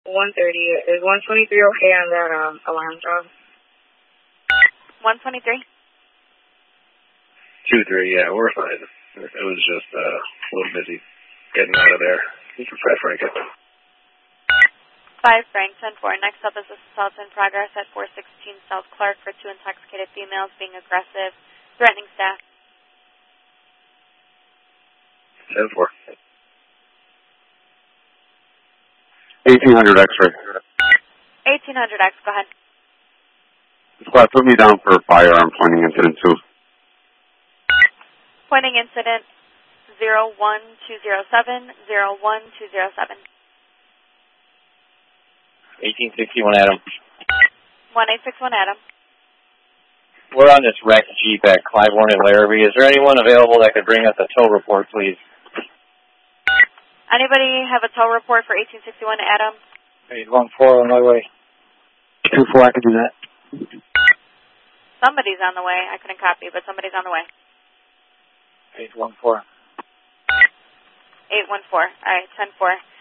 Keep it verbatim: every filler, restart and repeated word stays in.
one thirty. Is one twenty-three okay on that um, alarm job? one twenty-three? two three, yeah, we're fine. It was just uh, a little busy getting out of there. You can try Frank it. five Frank, ten four. Next up is assault in progress at four sixteen South Clark for two intoxicated females being aggressive, threatening staff. ten four. eighteen hundred X-ray. eighteen hundred X, go ahead. Squad, put me down for firearm pointing incident two. Pointing incident zero one two zero seven, zero one two zero seven. eighteen sixty-one Adam. one eight six one Adam. We're on this wrecked Jeep at Clybourne and Larrabee. Is there anyone available that could bring us a tow report, please? Anybody have a tow report for eighteen sixty-one Adam? eight one four on my way. two four, I can do that. Somebody's on the way. I couldn't copy, but somebody's on the way. eight one four. eight one four. All right, ten four.